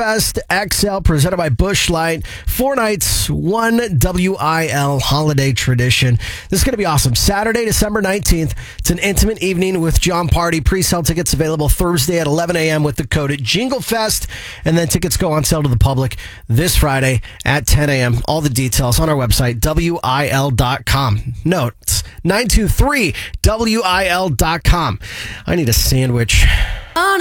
Fest XL presented by Busch Light. 4 nights, one WIL holiday tradition. This is going to be awesome. Saturday, December 19th. It's an intimate evening with John Party. Pre-sale tickets available Thursday at 11 a.m. with the code Jingle Fest. And then tickets go on sale to the public this Friday at 10 a.m. All the details on our website, WIL.com. Note, it's 923WIL.com. I need a sandwich.